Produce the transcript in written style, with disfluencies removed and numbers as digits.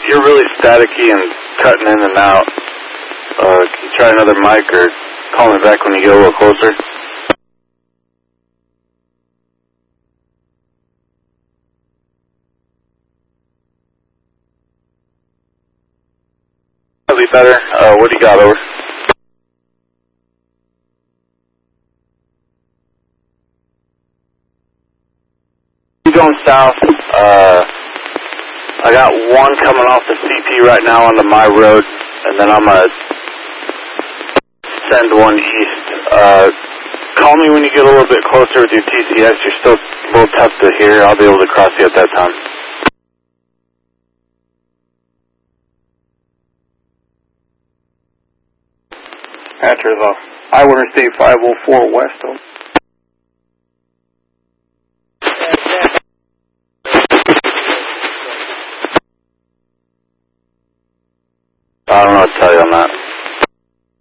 you're really staticky and cutting in and out. Can you try another mic or call me back when you get a little closer? That'll be better. What do you got, over? You going south? I got one coming off the CP right now onto my road, and then I'm going to send one east. Call me when you get a little bit closer with your TCS. You're still a little tough to hear. I'll be able to cross you at that time. Hatcher, the I-1 State 504 West. I don't know what to tell you on that.